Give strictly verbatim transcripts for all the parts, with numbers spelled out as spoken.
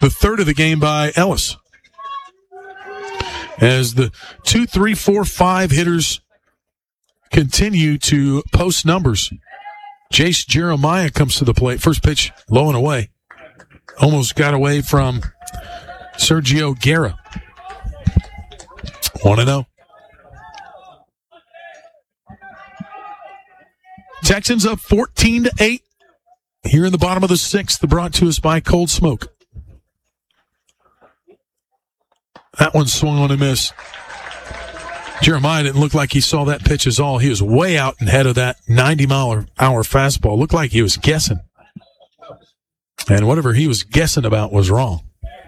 the third of the game by Ellis. As the two, three, four, five hitters continue to post numbers. Jace Jeremiah comes to the plate. First pitch, low and away. Almost got away from Sergio Guerra. one and oh. Texans up fourteen to eight. Here in the bottom of the sixth, brought to us by Cold Smoke. That one swung on and missed. Jeremiah didn't look like he saw that pitch at all. He was way out and ahead of that ninety mile an hour fastball. Looked like he was guessing. And whatever he was guessing about was wrong.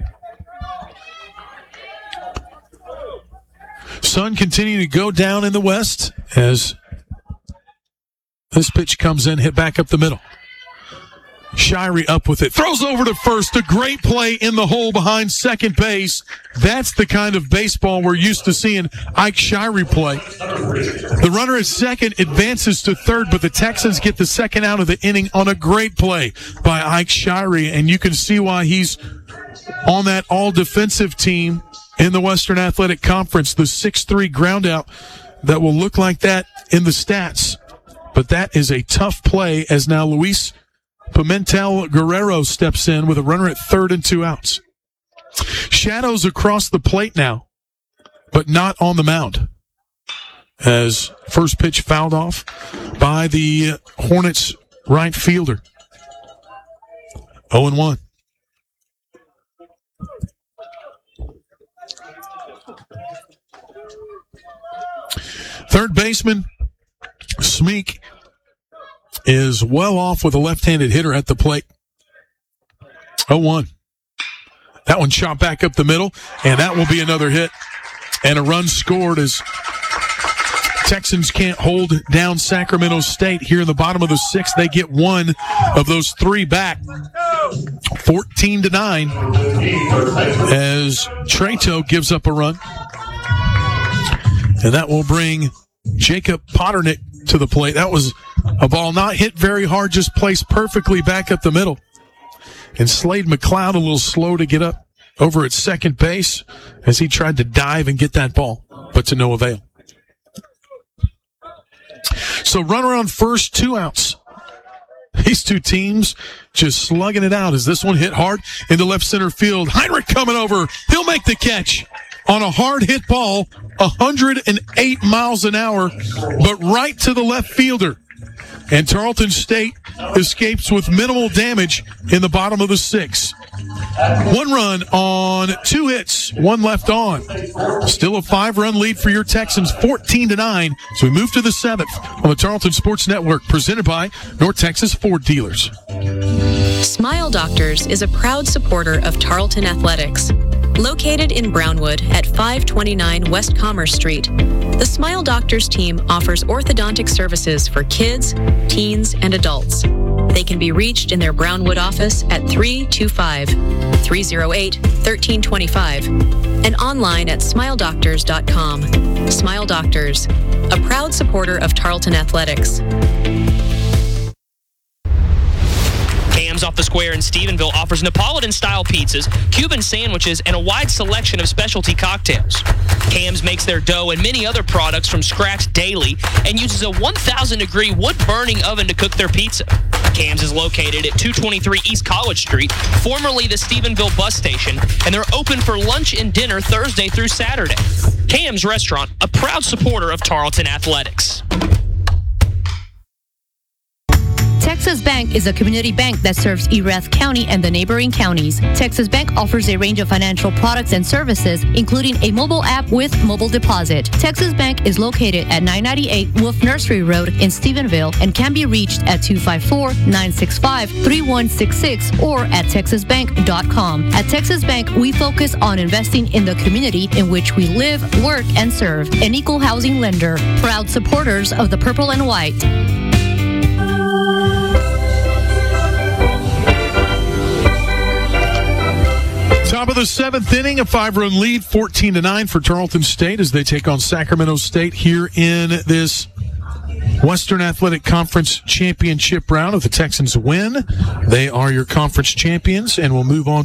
Sun continuing to go down in the west as this pitch comes in, hit back up the middle. Shirey up with it. Throws over to first. A great play in the hole behind second base. That's the kind of baseball we're used to seeing Ike Shirey play. The runner at second advances to third, but the Texans get the second out of the inning on a great play by Ike Shirey, and you can see why he's on that all-defensive team in the Western Athletic Conference. The six three groundout that will look like that in the stats. But that is a tough play as now Luis Pimentel Guerrero steps in with a runner at third and two outs. Shadows across the plate now, but not on the mound. As first pitch fouled off by the Hornets right fielder. oh and one. Third baseman Smeek is well off with a left-handed hitter at the plate. oh one. That one shot back up the middle, and that will be another hit. And a run scored as Texans can't hold down Sacramento State here in the bottom of the sixth. They get one of those three back. fourteen to nine as Treto gives up a run. And that will bring Jacob Potternick to the plate. That was a ball not hit very hard, just placed perfectly back up the middle. And Slade McLeod a little slow to get up over at second base as he tried to dive and get that ball, but to no avail. So runner on first, two outs. These two teams just slugging it out as this one hit hard into left center field. Heinrich coming over. He'll make the catch on a hard hit ball, one hundred eight miles an hour, but right to the left fielder. And Tarleton State escapes with minimal damage in the bottom of the sixth. One run on two hits, one left on. Still a five-run lead for your Texans, fourteen to nine. So we move to the seventh on the Tarleton Sports Network, presented by North Texas Ford Dealers. Smile Doctors is a proud supporter of Tarleton Athletics. Located in Brownwood at five twenty-nine West Commerce Street, the Smile Doctors team offers orthodontic services for kids, teens, and adults. They can be reached in their Brownwood office at three two five, three oh eight, one three two five and online at smile doctors dot com. Smile Doctors, a proud supporter of Tarleton Athletics. Cam's off the square in Stephenville offers Neapolitan-style pizzas, Cuban sandwiches, and a wide selection of specialty cocktails. Cam's makes their dough and many other products from scratch daily and uses a one thousand degree wood-burning oven to cook their pizza. Cam's is located at two twenty-three East College Street, formerly the Stephenville bus station, and they're open for lunch and dinner Thursday through Saturday. Cam's Restaurant, a proud supporter of Tarleton Athletics. Texas Bank is a community bank that serves Erath County and the neighboring counties. Texas Bank offers a range of financial products and services, including a mobile app with mobile deposit. Texas Bank is located at nine ninety-eight Wolf Nursery Road in Stephenville and can be reached at two five four, nine six five, three one six six or at texas bank dot com. At Texas Bank, we focus on investing in the community in which we live, work, and serve. An equal housing lender. Proud supporters of the Purple and White. Top of the seventh inning, a five-run lead, fourteen to nine for Tarleton State as they take on Sacramento State here in this Western Athletic Conference Championship round. If the Texans win, they are your conference champions, and will move on